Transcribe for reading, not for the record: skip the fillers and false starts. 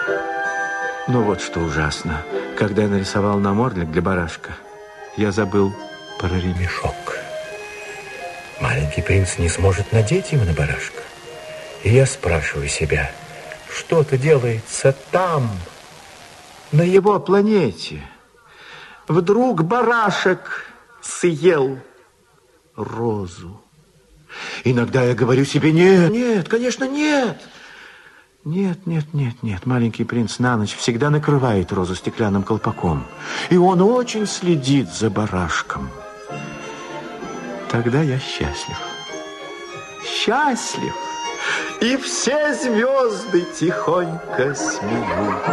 Но вот что ужасно. Когда я нарисовал намордник для барашка, я забыл про ремешок. Маленький принц не сможет надеть его на барашка. И я спрашиваю себя, что-то делается там, на его планете. Вдруг барашек съел розу. Иногда я говорю себе, нет, конечно, нет. Нет. Маленький принц на ночь всегда накрывает розу стеклянным колпаком. И он очень следит за барашком. Тогда я счастлив. Счастлив. И все звезды тихонько смеются.